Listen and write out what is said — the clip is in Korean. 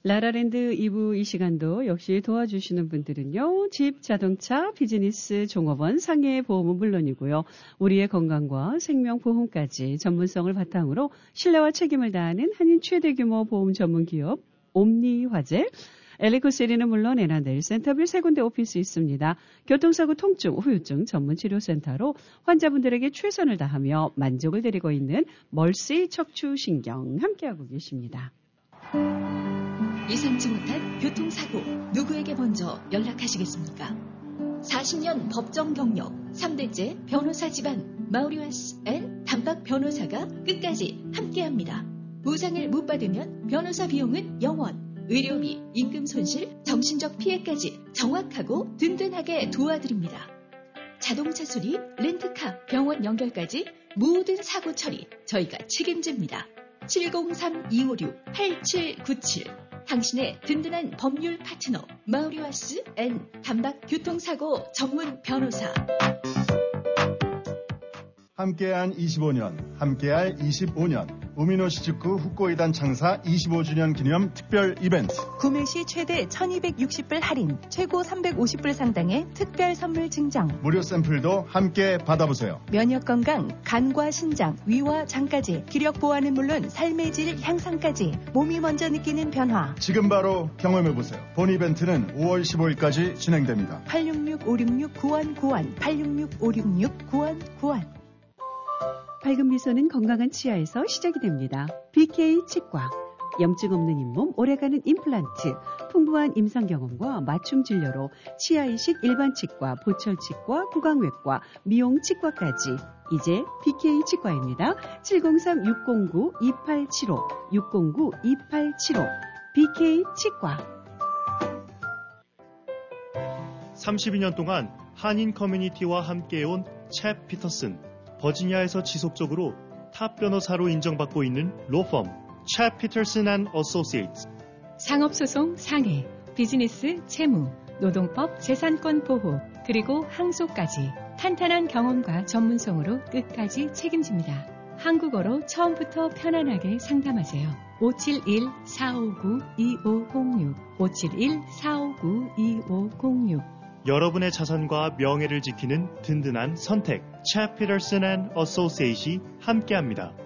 라라랜드 2부 이 시간도 역시 도와주시는 분들은요. 집, 자동차, 비즈니스, 종업원, 상해 보험은 물론이고요. 우리의 건강과 생명보험까지 전문성을 바탕으로 신뢰와 책임을 다하는 한인 최대 규모 보험 전문 기업 옴니화재. 엘리코시리는 물론 에나델 센터빌 세 군데 오피스 있습니다. 교통사고 통증, 후유증 전문 치료센터로 환자분들에게 최선을 다하며 만족을 드리고 있는 멀시 척추신경 함께하고 계십니다. 예상치 못한 교통사고 누구에게 먼저 연락하시겠습니까? 40년 법정 경력 3대째 변호사 집안 마우리와스 앤 단박 변호사가 끝까지 함께합니다. 보상을 못 받으면 변호사 비용은 0원, 의료비, 임금 손실, 정신적 피해까지 정확하고 든든하게 도와드립니다. 자동차 수리, 렌트카, 병원 연결까지 모든 사고 처리 저희가 책임집니다. 703-256-8797 당신의 든든한 법률 파트너 마우리와스 앤 단박 교통사고 전문 변호사. 함께한 25년, 함께할 25년. 우미노시즈쿠 후코이단 창사 25주년 기념 특별 이벤트. 구매 시 최대 1260불 할인, 최고 350불 상당의 특별 선물 증정. 무료 샘플도 함께 받아보세요. 면역 건강, 간과 신장, 위와 장까지, 기력 보완은 물론 삶의 질 향상까지 몸이 먼저 느끼는 변화. 지금 바로 경험해보세요. 본 이벤트는 5월 15일까지 진행됩니다. 866-566-9191, 866-566-9191. 밝은 미소는 건강한 치아에서 시작이 됩니다. BK 치과. 염증 없는 잇몸, 오래가는 임플란트, 풍부한 임상 경험과 맞춤 진료로 치아 이식 일반 치과, 보철 치과, 구강외과, 미용 치과까지. 이제 BK 치과입니다. 703-609-2875, 609-2875. BK 치과. 32년 동안 한인 커뮤니티와 함께해온 챕 피터슨. 버지니아에서 지속적으로 탑 변호사로 인정받고 있는 로펌 챕 피터슨 앤 어소시에이츠. 상업소송 상해, 비즈니스 채무, 노동법 재산권 보호, 그리고 항소까지 탄탄한 경험과 전문성으로 끝까지 책임집니다. 한국어로 처음부터 편안하게 상담하세요. 571-459-2506, 571-459-2506. 여러분의 자산과 명예를 지키는 든든한 선택 챕 피터슨 앤 어소시에이츠이 함께합니다.